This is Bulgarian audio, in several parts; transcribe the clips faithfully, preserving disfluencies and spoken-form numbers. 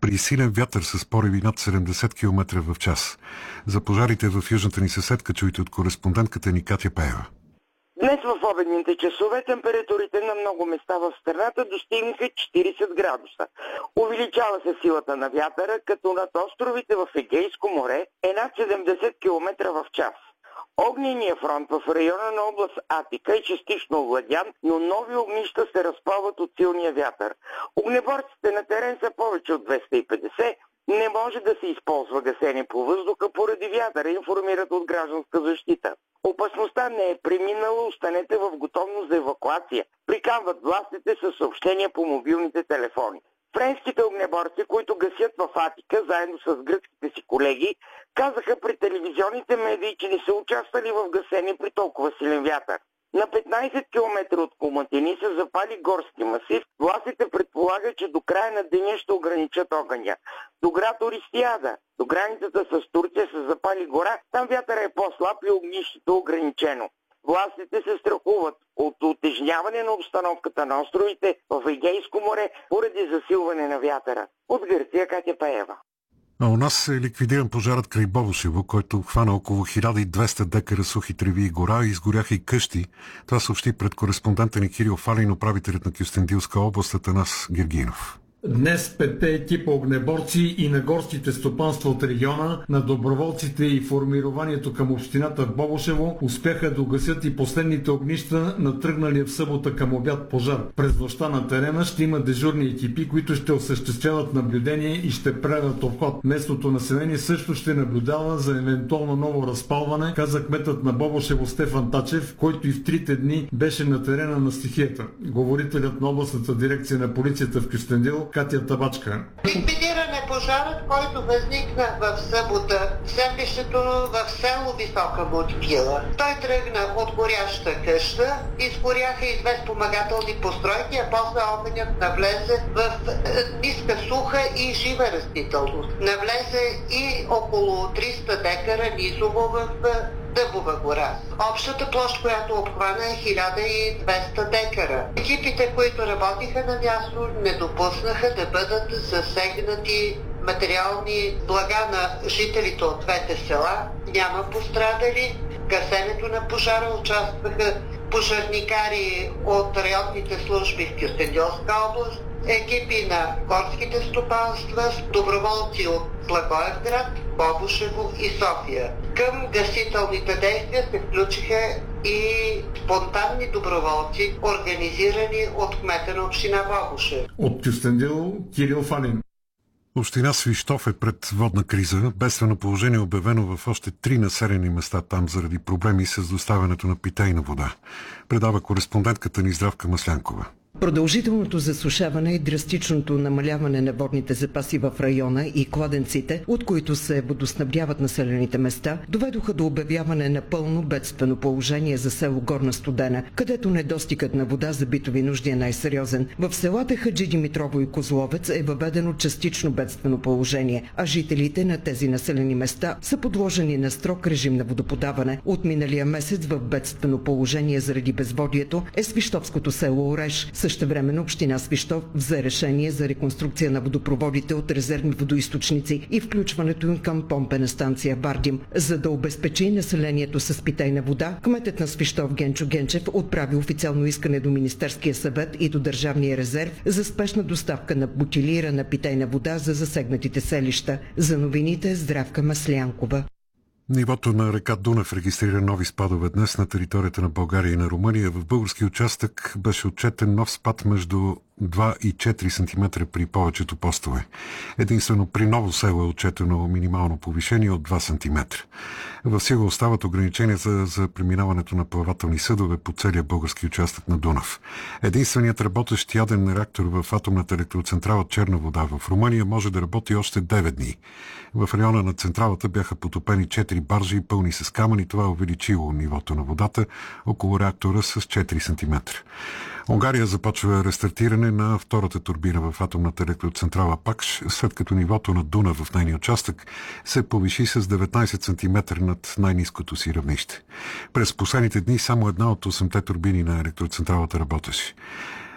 при силен вятър с пориви над седемдесет километра в час. За пожарите в южната ни съседка чуйте от кореспондентката ни Катя Пеева. Днес в обедните часове температурите на много места в страната достигнаха четиридесет градуса. Увеличава се силата на вятъра, като над островите в Егейско море е над седемдесет километра в час. Огненият фронт в района на област Атика е частично овладян, но нови огнища се разпалват от силния вятър. Огнеборците на терен са повече от двеста и петдесет. Не може да се използва гасене по въздуха поради вятъра, информират от гражданска защита. Опасността не е преминала, останете в готовност за евакуация. Приканват властите със съобщения по мобилните телефони. Френските огнеборци, които гасят в Атика, заедно с гръцките си колеги, казаха при телевизионните медии, че не са участвали в гасене при толкова силен вятър. На петнадесет километра от Комотини се запали горски масив. Властите предполагат, че до края на деня ще ограничат огъня. До град Ористияда, до границата с Турция, се запали гора. Там вятъра е по-слаб и огнището ограничено. Властите се страхуват от утежняване на обстановката на островите в Егейско море поради засилване на вятъра. От Гърция, Катя Пеева. А у нас е ликвидиран пожарът край Бобошево, който хвана около хиляда и двеста декара сухи треви и гора и изгоряха и къщи. Това съобщи пред кореспондента ни Кирил Фалин, управителят на Кюстендилска област Атанас Гергинов. Днес петте екипа огнеборци и на горските стопанства от региона, на доброволците и формированието към общината в Бобошево успяха да угасят и последните огнища на тръгналия в събота към обяд пожар. През нощта на терена ще има дежурни екипи, които ще осъществяват наблюдение и ще правят обход. Местното население също ще наблюдава за евентуално ново разпалване, каза кметът на Бобошево Стефан Тачев, който и в трите дни беше на терена на стихията. Говорителят на областната дирекция на полицията в Кюстендил Катя Табачка. Ликвидиран е пожарът, който възникна в събота в землището в село Висока Мотвила. Той тръгна от горяща къща, изгоряха и две спомагателни постройки, а после огънят навлезе в ниска суха и жива растителност. Навлезе и около триста декара низово в Дъбова гора. Общата площ, която обхвана, е хиляда и двеста декара. Екипите, които работиха на място, не допуснаха да бъдат засегнати материални блага на жителите от двете села. Няма пострадали. В гасенето на пожара участваха пожарникари от районните служби в Кюстендилска област, екипи на горските стопанства, доброволци от Благоевград, Бобошево и София. Към гасителните действия се включиха и спонтанни доброволци, организирани от кмета на община Бобошево. От Кюстендил Кирил Фалин. Община Свищов е пред водна криза. Бедствено положение е обявено в още три населени места там заради проблеми с доставянето на питейна вода. Предава кореспондентката ни Здравка Маслянкова. Продължителното засушаване и драстичното намаляване на водните запаси в района и кладенците, от които се водоснабдяват населените места, доведоха до обявяване на пълно бедствено положение за село Горна Студена, където недостигът на вода за битови нужди е най-сериозен. В селата Хаджи Димитрово и Козловец е въведено частично бедствено положение, а жителите на тези населени места са подложени на строг режим на водоподаване. От миналия месец в бедствено положение заради безводието е свищовското село Ореш. Същевременно община Свищов взе решение за реконструкция на водопроводите от резервни водоизточници и включването им към помпена станция Бардим. За да обезпечи населението с питейна вода, кметът на Свищов Генчо Генчев отправи официално искане до Министерския съвет и до Държавния резерв за спешна доставка на бутилирана питейна вода за засегнатите селища. За новините Здравка Маслянкова. Нивото на река Дунав регистрира нови спадове днес на територията на България и на Румъния. В български участък беше отчетен нов спад между два и четири сантиметра при повечето постове. Единствено при Ново село е отчетено минимално повишение от два сантиметра. В сила остават ограничения за, за преминаването на плавателни съдове по целия български участък на Дунав. Единственият работещ яден реактор в атомната електроцентрала Черна вода в Румъния може да работи още девет дни. В района на централата бяха потопени четири баржи, пълни с камъни. Това е увеличило нивото на водата около реактора с четири сантиметра. Унгария започва рестартиране на втората турбина в атомната електроцентрала Пакш, след като нивото на Дунав в нейния участък се повиши с деветнадесет сантиметра над най-ниското си равнище. През последните дни само една от осемте турбини на електроцентралата работеше.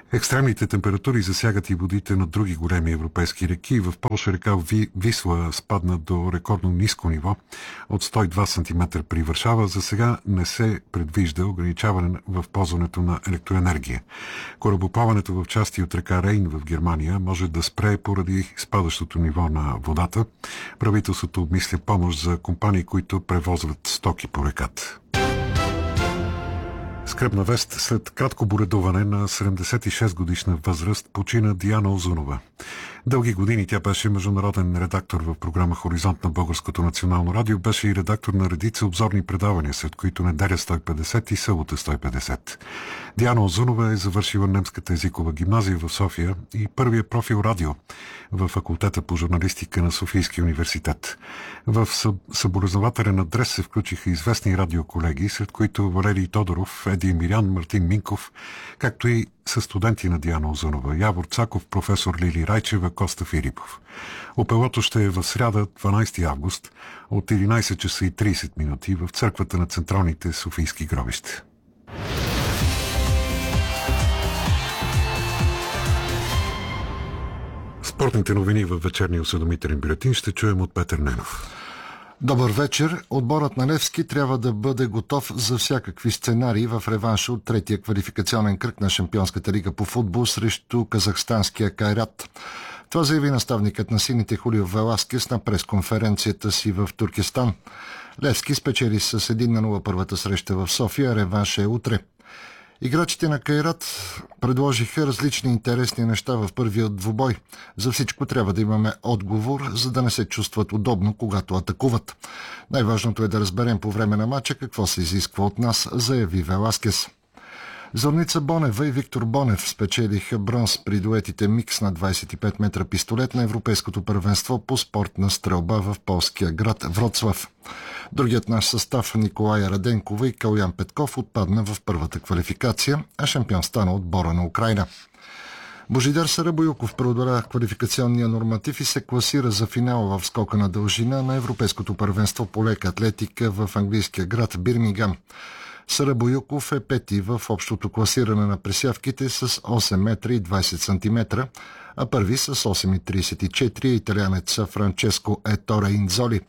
Екстремните температури засягат и водите на други големи европейски реки. В Полша река Висла спадна до рекордно ниско ниво от сто и два сантиметра при Варшава. За сега не се предвижда ограничаване в ползването на електроенергия. Корабоплаването в части от река Рейн в Германия може да спре поради спадащото ниво на водата. Правителството обмисля помощ за компании, които превозват стоки по реката. Скръбна вест: след кратко боледуване на седемдесет и шест годишна възраст почина Диана Узунова. Дълги години тя беше международен редактор в програма Хоризонт на Българското национално радио. Беше и редактор на редица обзорни предавания, след които Неделя сто и петдесет и Събота сто и петдесет. Диана Узунова е завършила немската езикова гимназия в София и първия профил радио в факултета по журналистика на Софийския университет. В съболезнователен адрес се включиха известни радиоколеги, сред които Валерий Тодоров, Еди Емирян, Мартин Минков, както и са студенти на Диана Узунова: Явор Цаков, професор Лили Райчева, Коста Филипов. Опелото ще е в сряда, дванайсети август, от единайсет часа и трийсет минути в църквата на централните софийски гробища. Спортните новини във вечерния осведомителен бюлетин ще чуем от Петър Ненов. Добър вечер. Отборът на Левски трябва да бъде готов за всякакви сценарии в реванша от третия квалификационен кръг на Шампионската лига по футбол срещу казахстанския Кайрат. Това заяви наставникът на сините Хулио Веласкес на пресконференцията си в Туркестан. Левски спечели с едно на нула първата среща в София, реванша е утре. Играчите на Кайрат предложиха различни интересни неща в първия двубой. За всичко трябва да имаме отговор, за да не се чувстват удобно, когато атакуват. Най-важното е да разберем по време на матча какво се изисква от нас, заяви Веласкес. Зорница Бонева и Виктор Бонев спечелиха бронз при дуетите микс на двайсет и пет метра пистолет на Европейското първенство по спортна стрелба в полския град Вроцлав. Другият наш състав, Николая Раденкова и Калян Петков, отпадна в първата квалификация, а шампион стана отбора на Украйна. Божидар Сарабоюков преодоля квалификационния норматив и се класира за финала в скока на дължина на Европейското първенство по лека атлетика в английския град Бирмингам. Сарабоюков е пети в общото класиране на пресявките с осем метра и двайсет сантиметра, а първи с осем метра и трийсет и четири е италианеца Франческо Еторе Инзоли.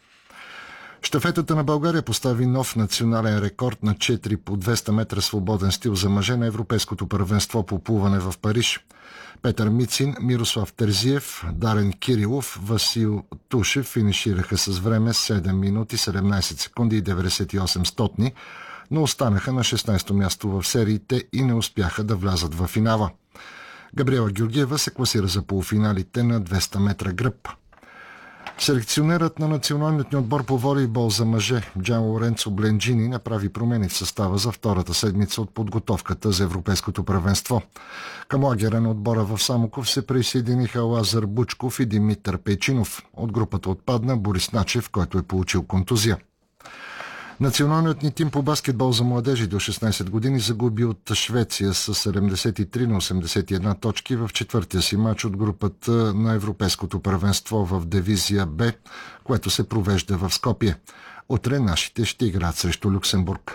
Щафетата на България постави нов национален рекорд на четири по двеста метра свободен стил за мъже на Европейското първенство по плуване в Париж. Петър Мицин, Мирослав Терзиев, Дарен Кирилов, Васил Тушев финишираха с време седем минути седемнайсет секунди и деветдесет и осем стотни, но останаха на шестнайсето място в сериите и не успяха да влязат в финала. Габриела Георгиева се класира за полуфиналите на двеста метра гръб. Селекционерът на националният ни отбор по волейбол за мъже Джан Лоренцо Бленджини направи промени в състава за втората седмица от подготовката за Европейското първенство. Към лагера на отбора в Самоков се присъединиха Лазар Бучков и Димитър Пейчинов. От групата отпадна Борис Начев, който е получил контузия. Националният ни тим по баскетбол за младежи до шестнайсет години загуби от Швеция с седемдесет и три на осемдесет и една точки в четвъртия си матч от групата на Европейското първенство в дивизия Б, което се провежда в Скопие. Утре нашите ще играят срещу Люксембург.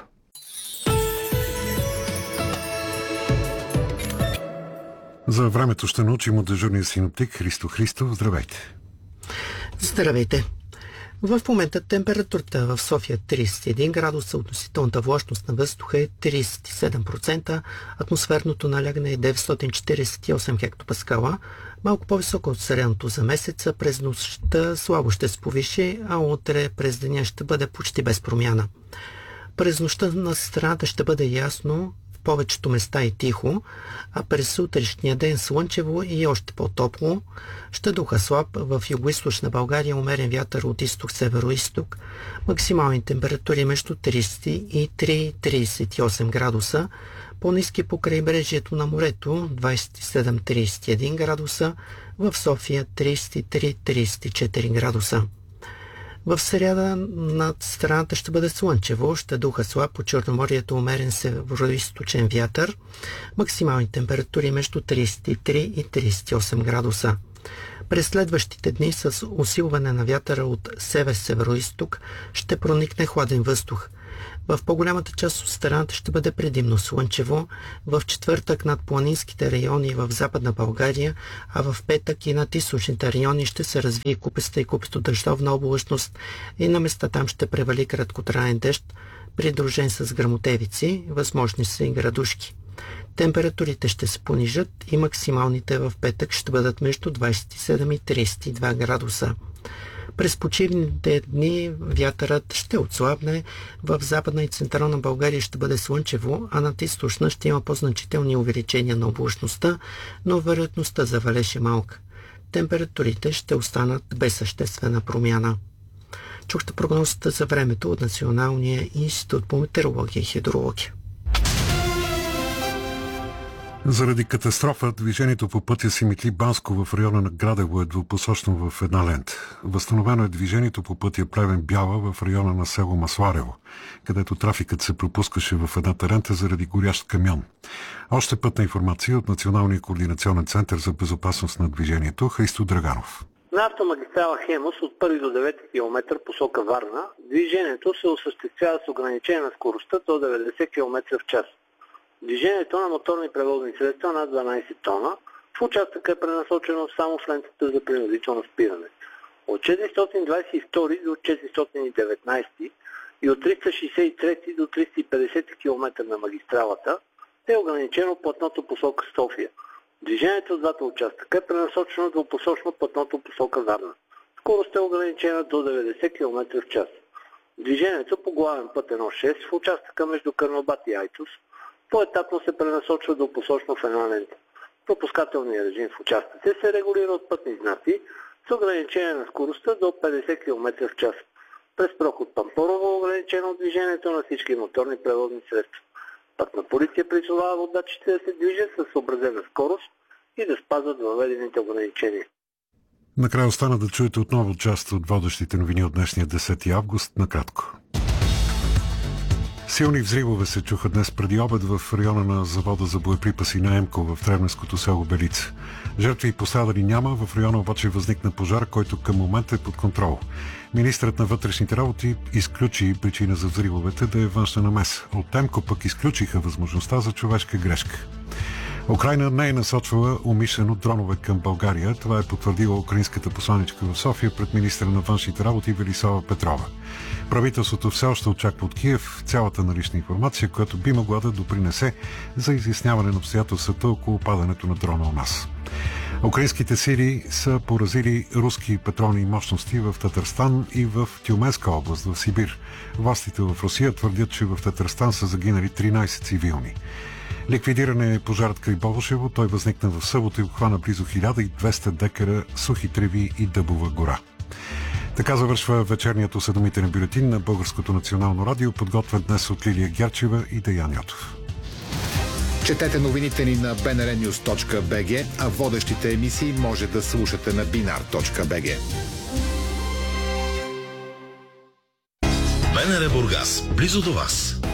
За времето ще научим от дежурния синоптик Христо Христов. Здравейте! Здравейте! В момента температурата в София е трийсет и един градуса, относителната влажност на въздуха е трийсет и седем процента, атмосферното налягане е деветстотин четирийсет и осем хектопаскала, малко по-високо от средното за месеца. През нощта слабо ще се повиши, а утре през деня ще бъде почти без промяна. През нощта на страната ще бъде ясно, в повечето места и тихо, а през утрешния ден слънчево и още по-топло. Ще духа слаб, в югоизточна България умерен вятър от изток-северо-изток, максимални температури между трийсет и три и трийсет и осем градуса, по-ниски по крайбрежието на морето двайсет и седем до трийсет и един градуса, в София трийсет и три до трийсет и четири градуса. В сряда над страната ще бъде слънчево, ще духа слаб, по Черноморието умерен североизточен вятър, максимални температури между трийсет и три и трийсет и осем градуса. През следващите дни с усилване на вятъра от север-североизток ще проникне хладен въздух. В по-голямата част от страната ще бъде предимно слънчево, в четвъртък над планинските райони в Западна България, а в петък и над източните райони ще се развие купеста и купесто-дъждовна облачност и на места там ще превали краткотраен дъжд, придружен с гръмотевици, възможни са и градушки. Температурите ще се понижат и максималните в петък ще бъдат между двадесет и седем и тридесет и два градуса. През почивните дни вятърът ще отслабне, в Западна и Централна България ще бъде слънчево, а над източна ще има по-значителни увеличения на облачността, но вероятността за валеж е малка. Температурите ще останат без съществена промяна. Чухте прогнозата за времето от Националния институт по метеорология и хидрология. Заради катастрофа, движението по пътя Симитли-Банско в района на Градево е двупосочно в една лента. Възстановено е движението по пътя Плевен-Бяла в района на село Масларево, където трафикът се пропускаше в едната лента заради горящ камион. Още пътна информация от Националния координационен център за безопасност на движението Христо Драганов. На автомагистрала Хемус от първи до девети километър посока Варна движението се осъществява с ограничение на скоростта до деветдесет километра в час. Движението на моторни превозни средства над дванадесет тона в участъка е пренасочено само в лентата за принудително спиране. От четиристотин двадесет и втори до четиристотин и деветнадесети и от триста шестдесет и трети до триста и петдесети километър на магистралата е ограничено платното посока София. Движението от двата участъка е пренасочено двупосочно платното посока Варна. Скорост е ограничена до деветдесет километра в час. Движението по главен път едно шест в участъка между Карнобат и Айтос поетапно се пренасочва двупосочно в една лента. Пропускателният режим в участъците се регулира от пътни знаци с ограничение на скоростта до петдесет километра в час. През проход Пампорово ограничено движението на всички моторни превозни средства. Пътна полиция призовава водачите да се движат със съобразена скорост и да спазват въведените ограничения. Накрая остана да чуете отново част от водещите новини от днешния десети август, накратко. Силни взривове се чуха днес преди обед в района на завода за боеприпаси на Емко в Тревненското село Белица. Жертви и пострадали няма, в района обаче възникна пожар, който към момента е под контрол. Министрът на вътрешните работи изключи причина за взривовете да е външна намеса. От Емко пък изключиха възможността за човешка грешка. Украйна не е насочвала умишлено дронове към България. Това е потвърдила украинската посланичка в София пред министра на външните работи Велислава Петрова. Правителството все още очаква от Киев цялата налична информация, която би могла да допринесе за изясняване на обстоятелствата около падането на дрона у нас. Украинските сили са поразили руски петролни мощности в Татарстан и в Тюменска област в Сибир. Властите в Русия твърдят, че в Татарстан са загинали тринадесет цивилни. Ликвидиране е пожарът край Бобошево. Той възникна в събота и обхвана близо хиляда и двеста декара сухи треви и дъбова гора. Така завършва вечерният осведомителен бюлетин на Българското национално радио, подготвен днес от Лилия Герчева и Деян Йотов. Четете новините ни на би ен ар нюз точка би джи, а водещите емисии може да слушате на бинар точка би джи. БНР Бургас, близо до вас.